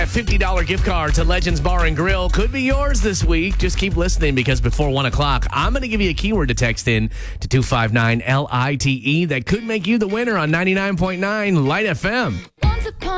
That $50 gift card to Legends Bar and Grill could be yours this week. Just keep listening because before 1 o'clock, I'm going to give you a keyword to text in to 259-LITE that could make you the winner on 99.9 Light FM.